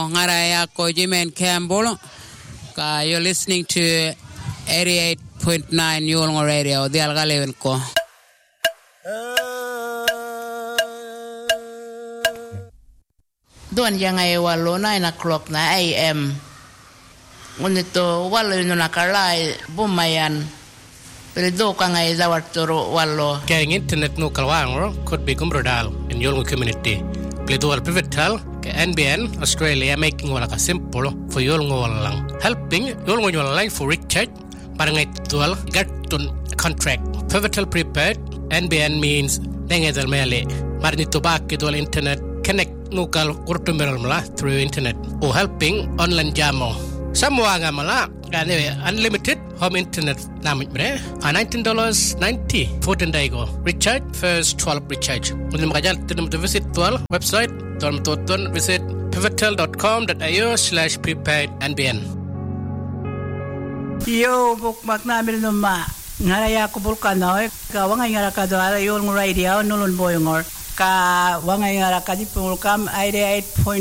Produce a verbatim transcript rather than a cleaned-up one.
ngaraya ko Jimen Campbell. Ka you're listening to eighty-eight point nine Yulngo Radio. Dial galewen ko. Doon yang ay walo nine o'clock na A M. Ngunito walo yun nakalay bumayan. Pero do ka ngay zawarturo walo. Kaya ang internet no kalwang could be kumbrodal in Yolngo community. Pledo al pivotal ka N B N Australia making wala ka simple for Yolngo lang. Helping Yolngo lang for recharge para ngay tuwal gatun contract. Pivotal prepaid N B N means nengadal mele. Mar nito ba kidwal internet connect nukal urtumeral mala through internet o helping online jamo. Samwa nga mala kani unlimited home internet namit mre a nineteen dollars ninety fourteen daigo recharge first twelve recharge unim kajal tinum to visit twelve website tom toton visit pivotal dot com dot a u slash prepaid N B N. Yo bukmak namin numa ngaraya ko bulkanoy ka wangay ngara ka do ala Yolngo Radio nulun boyongor ka wangay ngara ka di pulkam eighty-eight point